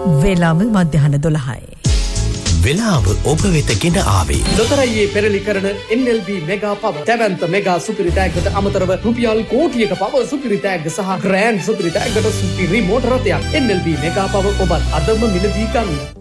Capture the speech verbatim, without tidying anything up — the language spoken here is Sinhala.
වේලාව මධ්‍යහන දොළහයි. වෙලාව ඔබ වෙත ගෙන ආවේ ලොතරැයියේ පෙරලි කරන එන් එල් බී මෙගා පවර් දැවැන්ත මෙගා සුපිරි ටැග්ගට අමතරව රුපියල් කෝටියක පවර් සුපිරි ටැග්ග සහ ග්‍රෑන්ඩ් සුපිරි ටැග්ගට සුපිරි මෝටර රථයක් එන් එල් බී මෙගා පවර් ඔබත් අදම මිලදී ගන්න.